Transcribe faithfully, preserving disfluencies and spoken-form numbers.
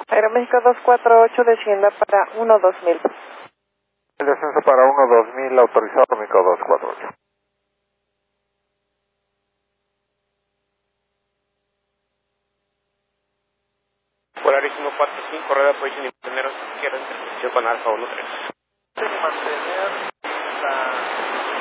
Aeroméxico dos cuatro ocho descienda para uno dos mil. El descenso para uno dos mil autorizado México dos cuatro ocho. Polaris uno cuatro cinco, rueda posición y mantener izquierda, intersección con Alfa uno tres. Mantener la